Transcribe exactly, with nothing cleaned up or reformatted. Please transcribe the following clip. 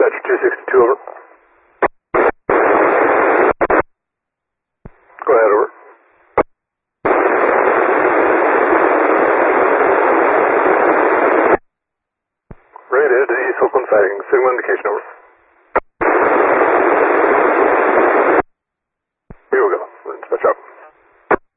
Dispatch two sixty-two, over. Go ahead, over. Right ahead to East Oakland sighting. Signal indication, over.